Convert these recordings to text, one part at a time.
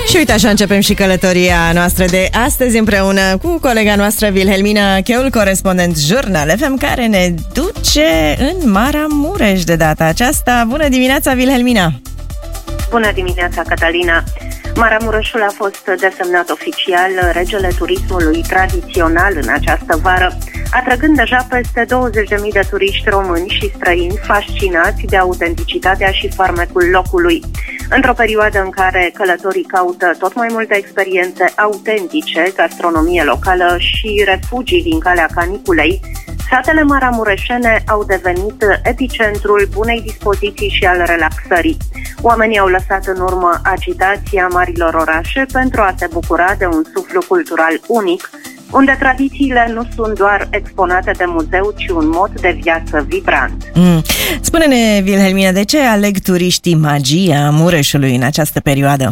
Și uite, așa începem și călătoria noastră de astăzi împreună cu colega noastră Wilhelmina Cheul, corespondent Jurnal FM, care ne duce în Maramureș de data aceasta. Bună dimineața, Wilhelmina! Bună dimineața, Cătălina! Maramureșul a fost desemnat oficial regele turismului tradițional în această vară, atrăgând deja peste 20.000 de turiști români și străini fascinați de autenticitatea și farmecul locului. Într-o perioadă în care călătorii caută tot mai multe experiențe autentice, gastronomie locală și refugii din calea caniculei, satele maramureșene au devenit epicentrul bunei dispoziții și al relaxării. Oamenii au lăsat în urmă agitația marilor orașe pentru a se bucura de un suflu cultural unic, unde tradițiile nu sunt doar exponate de muzeu, ci un mod de viață vibrant. Spune-ne, Wilhelmina, de ce aleg turiștii magia Mureșului în această perioadă?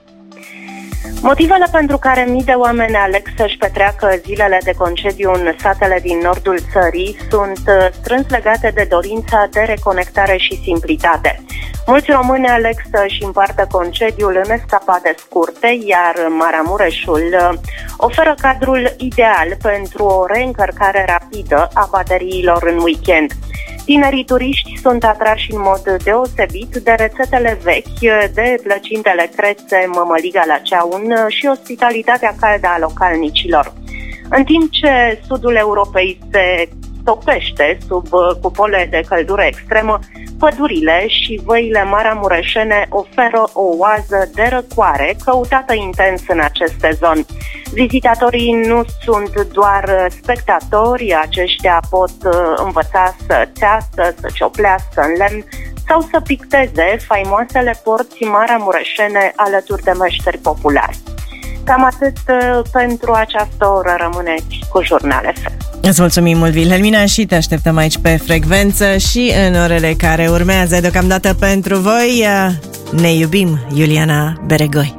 Motivele pentru care mii de oameni aleg să-și petreacă zilele de concediu în satele din nordul țării sunt strâns legate de dorința de reconectare și simplitate. Mulți români aleg să-și împartă concediul în escapade scurte, iar Maramureșul oferă cadrul ideal pentru o reîncărcare rapidă a bateriilor în weekend. Tinerii turiști sunt atrași în mod deosebit de rețetele vechi, de plăcintele crețe, mămăliga la ceaun și ospitalitatea caldă a localnicilor. În timp ce sudul Europei se topește sub cupole de căldură extremă, pădurile și văile maramureșene oferă o oază de răcoare căutată intens în aceste zone. Vizitatorii nu sunt doar spectatori, aceștia pot învăța să țeasă, să cioplească în lemn sau să picteze faimoasele porți maramureșene alături de meșteri populari. Cam atât pentru această oră, rămâneți cu Jurnal FM. Îți mulțumim mult, Wilhelmina, și te așteptăm aici pe frecvență și în orele care urmează. Deocamdată pentru voi ne iubim, Iuliana Beregoi.